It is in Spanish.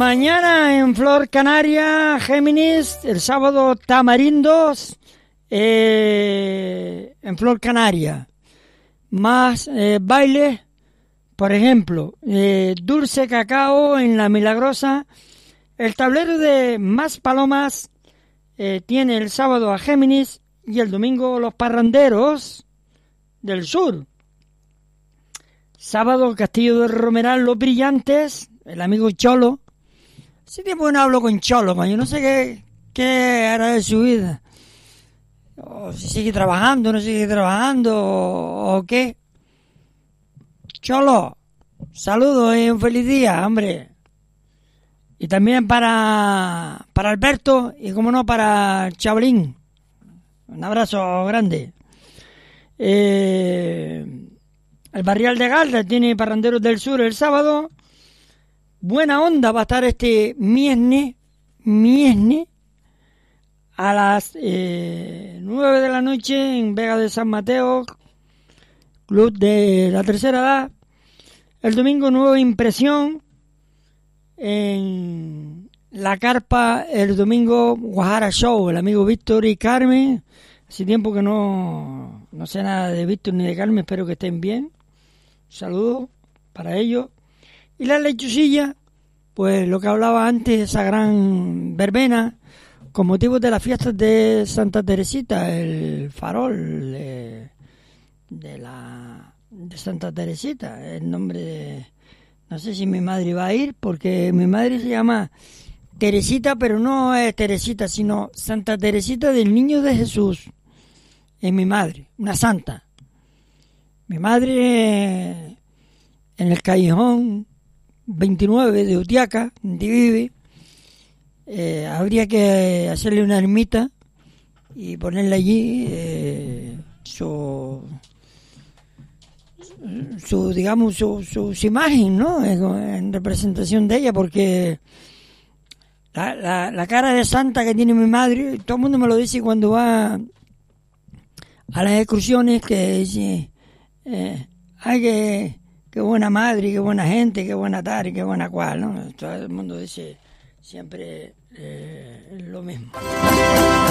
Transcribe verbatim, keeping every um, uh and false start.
Mañana en Flor Canaria, Géminis, el sábado Tamarindos, eh, en Flor Canaria. Más eh, bailes, por ejemplo, eh, Dulce Cacao en La Milagrosa. El tablero de Más Palomas eh, tiene el sábado a Géminis y el domingo los Parranderos del Sur. Sábado Castillo de Romeral, Los Brillantes, el amigo Cholo. Hace tiempo que no hablo con Cholo, yo no sé qué, qué hará de su vida. O si sigue trabajando, no sigue trabajando, o, o qué. Cholo, saludos y un feliz día, hombre. Y también para, para Alberto y, como no, para Chablín. Un abrazo grande. Eh, el Barrial de Galda tiene Parranderos del Sur el sábado. Buena onda va a estar este miércoles, miércoles a las eh, nueve de la noche en Vega de San Mateo, Club de la Tercera Edad. El domingo, Nueva Impresión en la carpa. El domingo, Guajara Show, el amigo Víctor y Carmen. Hace tiempo que no, no sé nada de Víctor ni de Carmen, espero que estén bien. Saludos para ellos. Y la lechucilla, pues lo que hablaba antes, esa gran verbena, con motivo de las fiestas de Santa Teresita, el farol de, de la de Santa Teresita, el nombre de... No sé si mi madre va a ir, porque mi madre se llama Teresita, pero no es Teresita, sino Santa Teresita del Niño de Jesús. Es mi madre, una santa. Mi madre en el callejón veintinueve de Utiaca, donde vive, eh, habría que hacerle una ermita y ponerle allí eh, su... su digamos su, su, su imagen, ¿no? En representación de ella, porque la, la, la cara de santa que tiene mi madre, todo el mundo me lo dice cuando va a las excursiones, que dice eh, ay, que qué buena madre, qué buena gente, qué buena tal, qué buena cual, ¿no? Todo el mundo dice siempre eh, lo mismo.